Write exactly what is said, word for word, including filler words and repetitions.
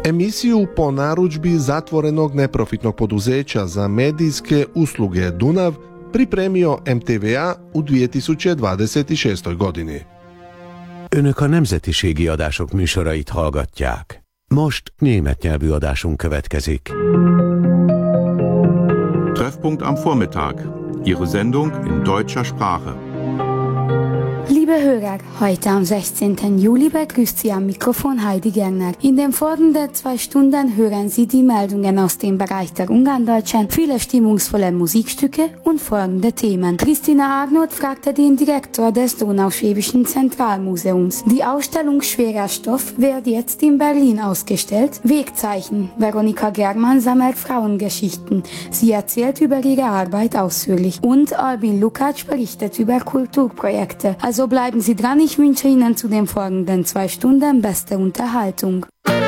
Emisiju po narudžbi zatvorenog neprofitnog poduzeća za medijske usluge Dunav pripremio em té vé á u dvije tisuće dvadeset šestoj godini. Önök a nemzetiségi adások műsorait hallgatják. Most német nyelvű adásunk következik. Treffpunkt am Vormittag. Ihre Sendung in deutscher Sprache. Liebe Hörer, heute am sechzehnten Juli begrüßt Sie am Mikrofon Heidi Gerner. In den folgenden zwei Stunden hören Sie die Meldungen aus dem Bereich der Ungarndeutschen, viele stimmungsvolle Musikstücke und folgende Themen. Christina Arnold fragte den Direktor des Donauschwäbischen Zentralmuseums. Die Ausstellung Schwerer Stoff wird jetzt in Berlin ausgestellt. Wegzeichen. Veronika Germann sammelt Frauengeschichten. Sie erzählt über ihre Arbeit ausführlich. Und Albin Lukács berichtet über Kulturprojekte. Also bleiben Sie dran, ich wünsche Ihnen zu den folgenden zwei Stunden beste Unterhaltung.